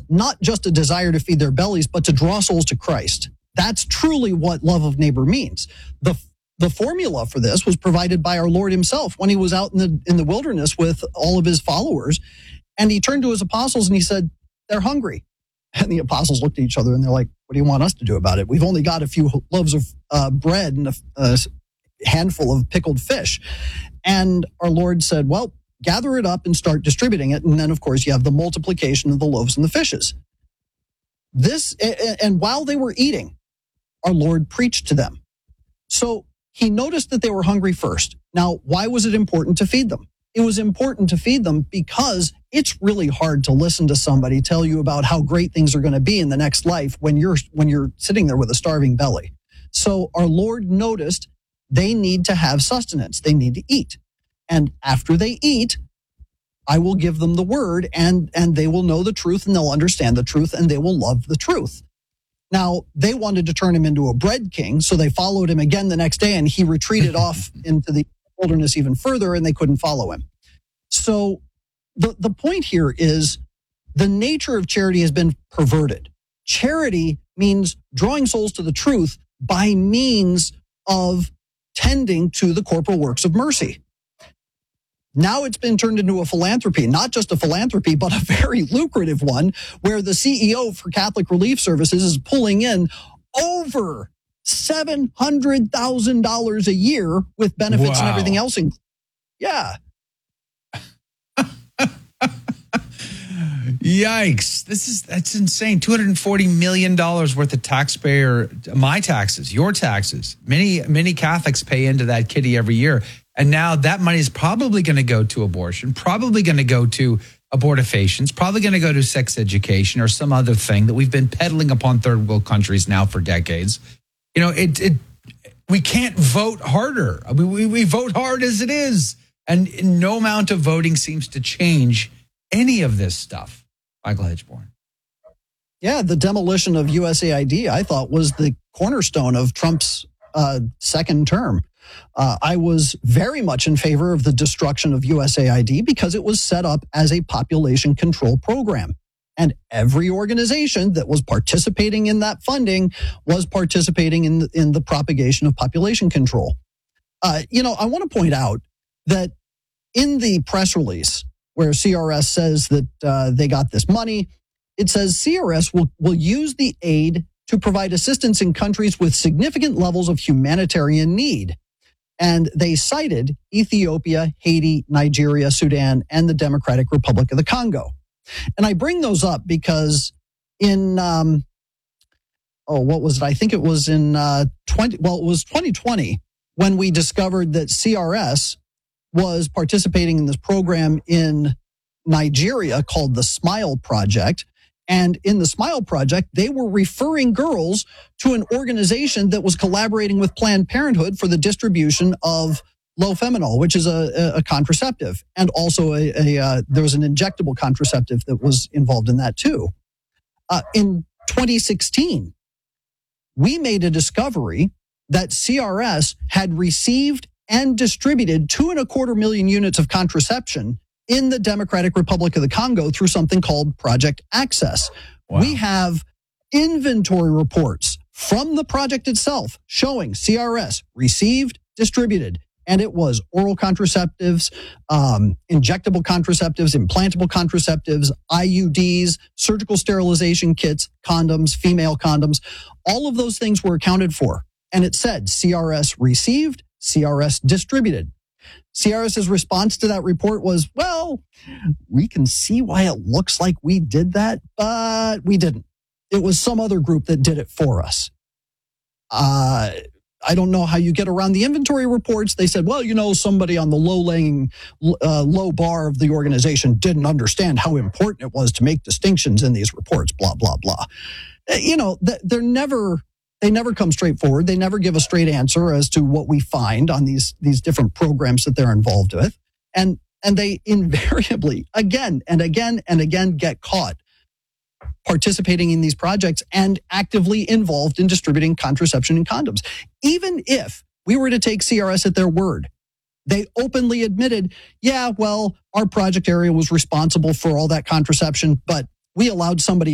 not just a desire to feed their bellies, but to draw souls to Christ. That's truly what love of neighbor means. The formula for this was provided by our Lord himself when he was out in the wilderness with all of his followers. And he turned to his apostles and he said, they're hungry. And the apostles looked at each other and they're like, what do you want us to do about it? We've only got a few loaves of bread and a handful of pickled fish. And our Lord said, well, gather it up and start distributing it. And then, of course, you have the multiplication of the loaves and the fishes. And while they were eating, our Lord preached to them. So he noticed that they were hungry first. Now, why was it important to feed them? It was important to feed them because it's really hard to listen to somebody tell you about how great things are going to be in the next life when you're sitting there with a starving belly. So our Lord noticed they need to have sustenance. They need to eat. And after they eat, I will give them the word and they will know the truth and they'll understand the truth and they will love the truth. Now, they wanted to turn him into a bread king, so they followed him again the next day and he retreated off into the wilderness even further and they couldn't follow him. So the point here is the nature of charity has been perverted. Charity means drawing souls to the truth by means of tending to the corporal works of mercy. Now it's been turned into a philanthropy, not just a philanthropy, but a very lucrative one, where the CEO for Catholic Relief Services is pulling in over $700,000 a year with benefits and everything else. Yeah. Yikes. That's insane. $240 million worth of my taxes, your taxes. Many Catholics pay into that kitty every year. And now that money is probably going to go to abortion, probably going to go to abortifacients, probably going to go to sex education or some other thing that we've been peddling upon third world countries now for decades. You know, we can't vote harder. I mean, we vote hard as it is. And no amount of voting seems to change any of this stuff. Michael Hedgeborn. Yeah, the demolition of USAID, I thought, was the cornerstone of Trump's second term. I was very much in favor of the destruction of USAID because it was set up as a population control program. And every organization that was participating in that funding was participating in the propagation of population control. I want to point out that in the press release where CRS says that they got this money, it says CRS will use the aid to provide assistance in countries with significant levels of humanitarian need. And they cited Ethiopia, Haiti, Nigeria, Sudan, and the Democratic Republic of the Congo. And I bring those up because in, what was it? I think it was in 2020 when we discovered that CRS was participating in this program in Nigeria called the Smile Project. And in the Smile Project, they were referring girls to an organization that was collaborating with Planned Parenthood for the distribution of Lofeminol, which is a contraceptive. And also there was an injectable contraceptive that was involved in that too. In 2016, we made a discovery that CRS had received and distributed 2.25 million units of contraception in the Democratic Republic of the Congo through something called Project Access. Wow. We have inventory reports from the project itself showing CRS received, distributed, and it was oral contraceptives, injectable contraceptives, implantable contraceptives, IUDs, surgical sterilization kits, condoms, female condoms. All of those things were accounted for. And it said CRS received, CRS distributed. CRS's response to that report was, well, we can see why it looks like we did that, but we didn't. It was some other group that did it for us. I don't know how you get around the inventory reports. They said, well, somebody on the low bar of the organization didn't understand how important it was to make distinctions in these reports, blah, blah, blah. They never come straight forward. They never give a straight answer as to what we find on these different programs that they're involved with. And they invariably, again and again and again, get caught participating in these projects and actively involved in distributing contraception and condoms. Even if we were to take CRS at their word, they openly admitted, yeah, well, our project area was responsible for all that contraception, but we allowed somebody